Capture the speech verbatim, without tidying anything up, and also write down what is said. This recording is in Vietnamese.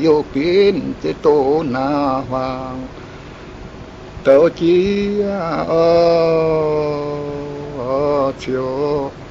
yêu kín thế tô na hoàng tao chi ơ chiều